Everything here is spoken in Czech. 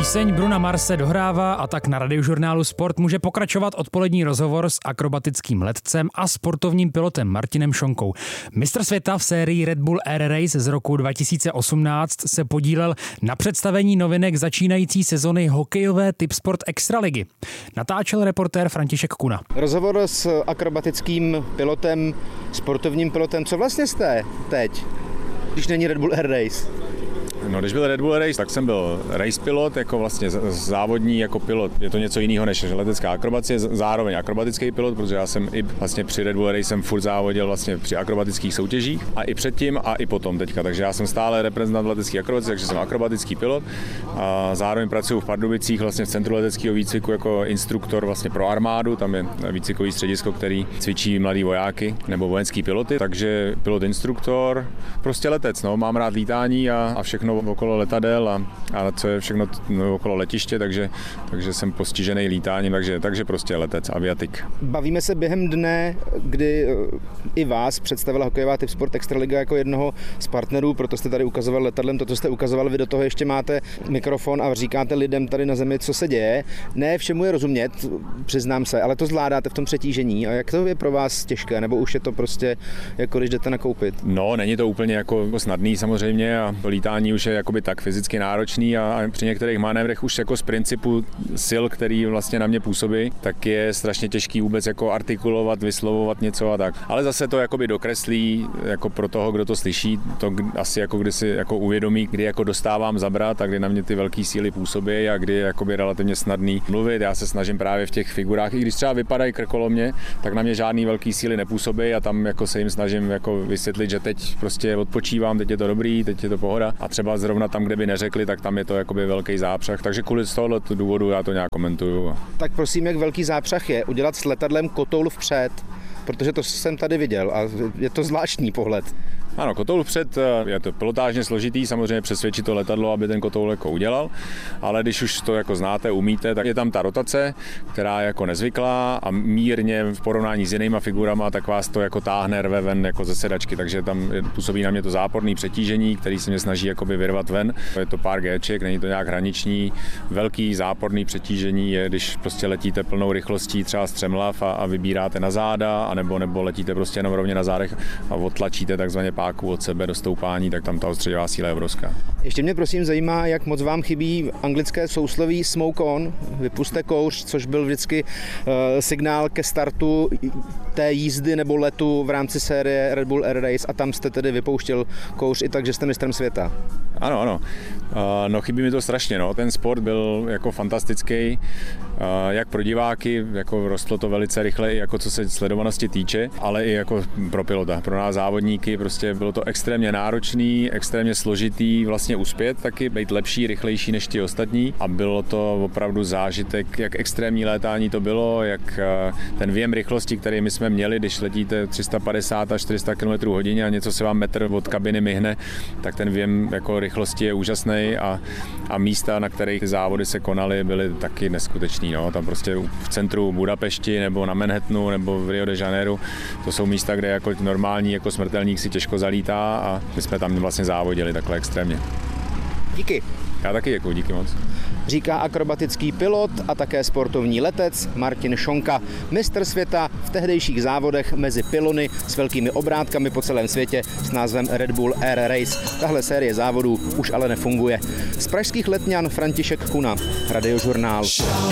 Píseň Bruna Marse dohrává a tak na Radiožurnálu Sport může pokračovat odpolední rozhovor s akrobatickým letcem a sportovním pilotem Martinem Šonkou. Mistr světa v sérii Red Bull Air Race z roku 2018 se podílel na představení novinek začínající sezony hokejové Tipsport Extraligy. Natáčel reportér František Kuna. Rozhovor s akrobatickým pilotem, sportovním pilotem. Co vlastně jste teď, když není Red Bull Air Race? No, když byl Red Bull Race, tak jsem byl race pilot, jako vlastně závodní jako pilot. Je to něco jiného než letecká akrobacie, zároveň akrobatický pilot, protože já jsem i vlastně při Red Bull Race jsem furt závodil vlastně při akrobatických soutěžích a i předtím a i potom teďka. Takže já jsem stále reprezentant letecké akrobacie, takže jsem akrobatický pilot a zároveň pracuji v Pardubicích vlastně v centru leteckého výcviku jako instruktor vlastně pro armádu. Tam je výcvikový středisko, který cvičí mladý vojáky nebo vojenský piloty, takže pilot takže prostě letec, no, mám rád lítání a všechno okolo letadel a co je všechno okolo letiště, takže jsem postižený lítáním, takže prostě letec, aviatik. Bavíme se během dne, kdy i vás představila hokejová Tipsport Extraliga jako jednoho z partnerů, proto jste tady ukazoval letadlem to, co jste ukazoval, vy do toho ještě máte mikrofon a říkáte lidem tady na zemi, co se děje. Ne všemu je rozumět, přiznám se, ale to zvládáte v tom přetížení. A jak to je pro vás těžké, nebo už je to prostě jako když jdete nakoupit? No, není to úplně jako snadný samozřejmě a to lítání už je jakoby tak fyzicky náročný a při některých manévrech už jako z principu sil, který vlastně na mě působí, tak je strašně těžký vůbec jako artikulovat, vyslovovat něco a tak. Ale zase to jakoby dokreslí jako pro toho, kdo to slyší, to asi jako kdy si jako uvědomí, kdy jako dostávám zabrat a kdy na mě ty velké síly působí a kdy je jakoby relativně snadný mluvit. Já se snažím právě v těch figurách, i když třeba vypadají krkolomně, tak na mě žádný velký síly nepůsobí a tam jako se jim snažím jako vysvětlit, že teď prostě odpočívám, teď je to dobrý, teď je to pohoda a třeba zrovna tam, kde by neřekli, tak tam je to jakoby velký zápřah. Takže kvůli z tohoto důvodu já to nějak komentuju. Tak prosím, jak velký zápřah je udělat s letadlem kotoul vpřed, protože to jsem tady viděl a je to zvláštní pohled. Ano, kotoul vpřed je to pilotážně složitý, samozřejmě přesvědčit to letadlo, aby ten kotoul jako udělal, ale když už to jako znáte, umíte, tak je tam ta rotace, která je jako nezvyklá a mírně v porovnání s jinýma figurama, tak vás to jako táhne, rve ven jako ze sedačky, takže tam působí na mě to záporné přetížení, který se mě snaží jakoby vyrvat ven. Je to pár Gček, není to nějak hraniční. Velký záporný přetížení je, když prostě letíte plnou rychlostí třeba z Třemlav a vybíráte na záda, anebo letíte prostě jenom rovně na zádech a otlačíte takzvaně páku od sebe do stoupání, tak tam ta odstředivá síla je obrovská. Ještě mě prosím zajímá, jak moc vám chybí anglické sousloví smoke on, vypuste kouř, což byl vždycky signál ke startu té jízdy nebo letu v rámci série Red Bull Air Race a tam jste tedy vypouštěl kouř i tak, že jste mistrem světa. Ano. No chybí mi to strašně, no. Ten sport byl jako fantastický, jak pro diváky, jako rostlo to velice rychle, jako co se sledovanosti týče, ale i jako pro pilota, pro nás závodníky, prostě bylo to extrémně náročný, extrémně složitý vlastně uspět, taky být lepší, rychlejší než ti ostatní a bylo to opravdu zážitek, jak extrémní létání to bylo, jak ten věm rychlosti, který my jsme měli, když letíte 350 až 400 km/h a něco se vám metr od kabiny myhne, tak ten věm jako rychlosti je úžasný a místa, na kterých závody se konaly, byly taky neskutečný. No. Tam prostě v centru Budapešti nebo na Manhattanu nebo v Rio de Janeiro, to jsou místa, kde jako normální jako smrtelník si těžko zalítá a my jsme tam vlastně závodili takhle extrémně. Díky. Já taky děkuji, díky moc. Říká akrobatický pilot a také sportovní letec Martin Šonka, mistr světa v tehdejších závodech mezi pylony s velkými obrátkami po celém světě s názvem Red Bull Air Race. Tahle série závodů už ale nefunguje. Z pražských Letňan František Kuna, Radiožurnál.